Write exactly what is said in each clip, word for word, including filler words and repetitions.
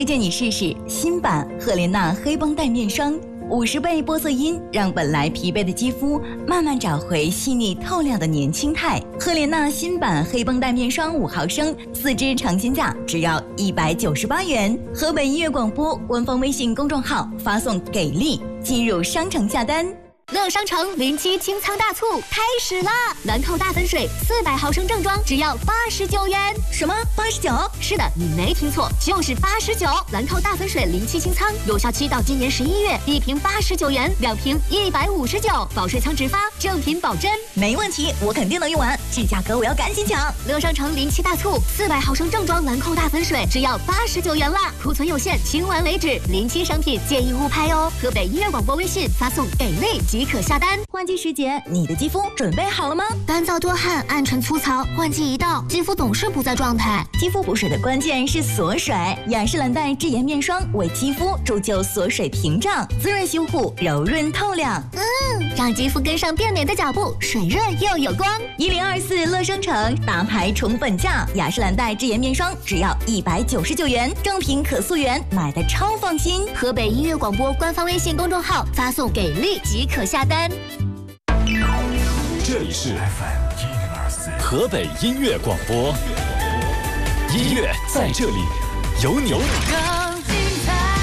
推荐你试试新版赫莲娜黑绷带面霜，五十倍玻色因让本来疲惫的肌肤慢慢找回细腻透亮的年轻态。赫莲娜新版黑绷带面霜五毫升，四支尝鲜价只要一百九十八元。河北音乐广播官方微信公众号发送“给力”进入商城下单。 乐商城零七清仓大促开始啦！兰蔻大粉水四百毫升正装只要八十九元。 什么？八十九？ 是的，你没听错，就是八十九。兰蔻大粉水零七清仓有效期到今年十一月，一瓶八十九元，两瓶一百五十九，保水仓直发，正品保真。 没问题，我肯定能用完，这价格我要赶紧抢！ 乐商城零七大促，四百毫升正装兰蔻大粉水只要八十九元啦，库存有限，清完为止。零七商品建议勿拍哦。河北音乐广播微信发送给力即可下单。 换季时节，你的肌肤准备好了吗？ 干燥多汗，暗沉粗糙，换季一到，肌肤总是不在状态。 肌肤补水的关键是锁水，雅诗兰黛智妍面霜为肌肤铸就锁水屏障，滋润修护，柔润透亮。 嗯，让肌肤跟上变美的脚步，水润又有光。 一零二四乐商城大牌宠本价，雅诗兰黛智妍面霜只要一百九十九元，正品可溯源，买的超放心。 河北音乐广播官方微信公众号发送给力即可下单。 这里是 F M 一零二四河北音乐广播，音乐在这里，有你。更精彩。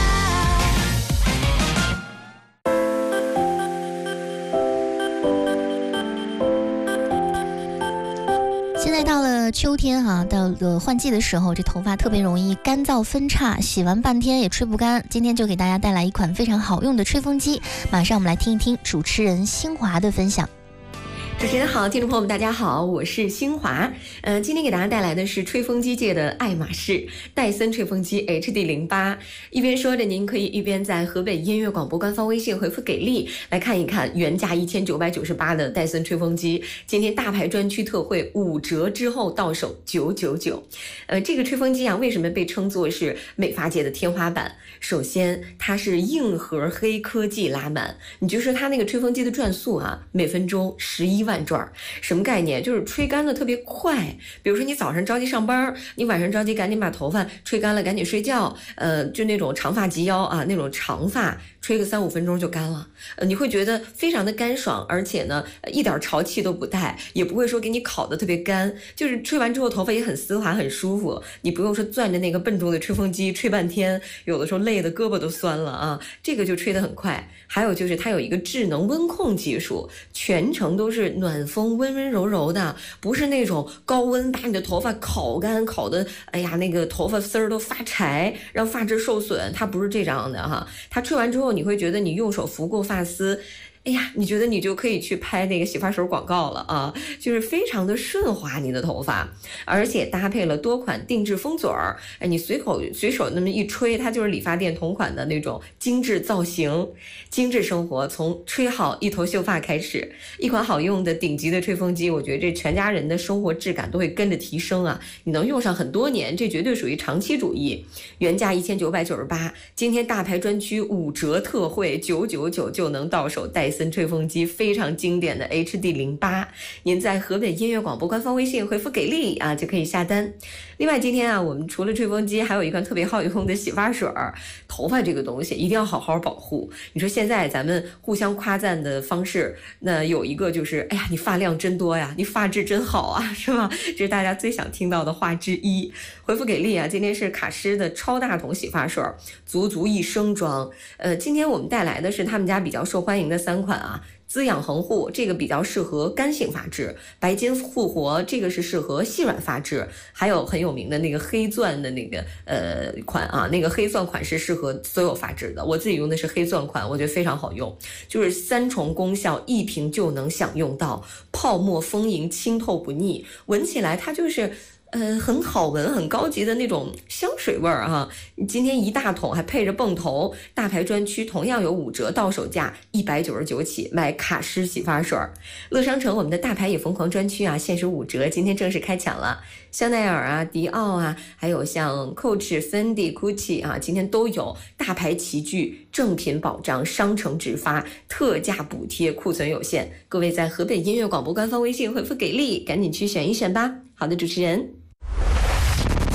现在到了秋天哈、啊，到了换季的时候，这头发特别容易干燥分叉，洗完半天也吹不干。今天就给大家带来一款非常好用的吹风机，马上我们来听一听主持人新华的分享。 主持人好，听众朋友们大家好，我是新华。呃，今天给大家带来的是吹风机界的爱马仕戴森吹风机 H D 零八。一边说着，您可以一边在河北音乐广播官方微信回复给力来看一看原价一千九百九十八的戴森吹风机，今天大牌专区特惠五折之后到手九九九。呃，这个吹风机啊，为什么被称作是美发界的天花板？首先，它是硬核黑科技拉满，你就说它那个吹风机的转速啊，每分钟十一万转，什么概念？就是吹干的特别快。比如说你早上着急上班，你晚上着急赶紧把头发吹干了，赶紧睡觉。呃，就那种长发及腰啊，那种长发吹个三五分钟就干了。呃，你会觉得非常的干爽，而且呢，一点潮气都不带，也不会说给你烤的特别干，就是吹完之后头发也很丝滑，很舒服。你不用说攥着那个笨重的吹风机吹半天，有的时候累的胳膊都酸了啊。这个就吹得很快。还有就是它有一个智能温控技术，全程都是暖风温温柔柔的，不是那种高温把你的头发烤干，烤的哎呀那个头发丝儿都发柴，让发质受损，它不是这样的哈。它吹完之后你会觉得你用手拂过发丝，哎呀，你觉得你就可以去拍那个洗发水广告了啊，就是非常的顺滑你的头发，而且搭配了多款定制风嘴儿，哎，你随口随手那么一吹，它就是理发店同款的那种精致造型。精致生活从吹好一头秀发开始，一款好用的顶级的吹风机，我觉得这全家人的生活质感都会跟着提升啊，你能用上很多年，这绝对属于长期主义。原价一千九百九十八，今天大牌专区五折特惠九九九就能到手戴森吹风机，非常经典的 H D 零八。您在河北音乐广播官方微信回复给力啊就可以下单。另外今天啊，我们除了吹风机还有一款特别好用的洗发水。头发这个东西一定要好好保护，你说现在咱们互相夸赞的方式，那有一个就是哎呀你发量真多呀，你发质真好啊，是吧？这是大家最想听到的话之一。回复给力啊，今天是卡诗的超大桶洗发水，足足一升装。呃，今天我们带来的是他们家比较受欢迎的三款啊。滋养恒护这个比较适合干性发质，白金复活这个是适合细软发质，还有很有名的那个黑钻的那个呃款啊，那个黑钻款是适合所有发质的，我自己用的是黑钻款，我觉得非常好用，就是三重功效一瓶就能享用到，泡沫丰盈，清透不腻，闻起来它就是呃，很好闻，很高级的那种香水味儿哈。今天一大桶还配着泵头，大牌专区同样有五折，到手价一百九十九起，买卡诗洗发水。乐商城我们的大牌也疯狂专区啊，限时五折，今天正式开抢了。香奈儿啊、迪奥啊，还有像 Coach、Fendi、Gucci 啊，今天都有大牌齐聚，正品保障，商城直发，特价补贴，库存有限。各位在河北音乐广播官方微信回复给力，赶紧去选一选吧。好的，主持人。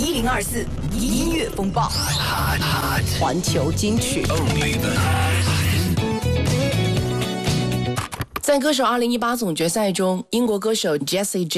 一零二四音乐风暴，环球金曲。 在歌手二零一八总决赛中，英国歌手 Jessie J